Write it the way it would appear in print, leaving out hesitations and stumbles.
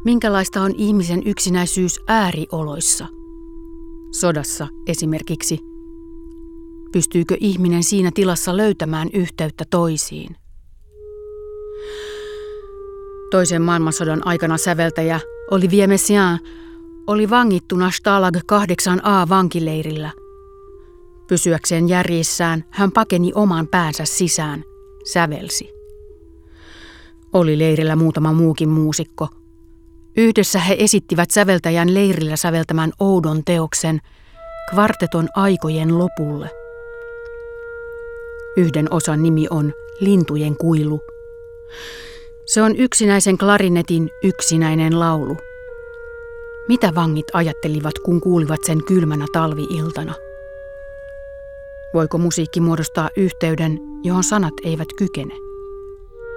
Minkälaista on ihmisen yksinäisyys äärioloissa? Sodassa esimerkiksi. Pystyykö ihminen siinä tilassa löytämään yhteyttä toisiin? Toisen maailmansodan aikana säveltäjä Olivier Messiaen oli vangittuna Stalag 8a vankileirillä. Pysyäkseen järjissään hän pakeni oman päänsä sisään, sävelsi. Oli leirillä muutama muukin muusikko. Yhdessä he esittivät säveltäjän leirillä säveltämän oudon teoksen Kvarteton aikojen lopulle. Yhden osan nimi on Lintujen kuilu. Se on yksinäisen klarinetin yksinäinen laulu. Mitä vangit ajattelivat, kun kuulivat sen kylmänä talvi-iltana? Voiko musiikki muodostaa yhteyden, johon sanat eivät kykene?